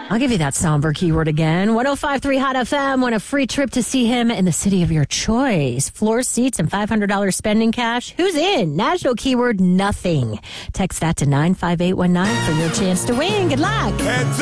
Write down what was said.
I'll give you that somber keyword again. 105.3 Hot FM won a free trip to see him in the city of your choice. Floor seats and $500 spending cash. Who's in? National keyword nothing. Text that to 95819 for your chance to win. Good luck.